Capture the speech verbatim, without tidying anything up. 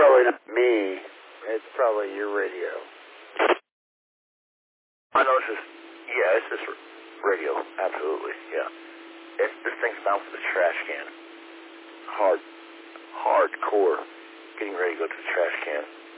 probably not me. It's probably your radio. I know it's just, yeah, it's just radio, absolutely, yeah. It's, this thing's bound for the trash can. Hard, hardcore, getting ready to go to the trash can.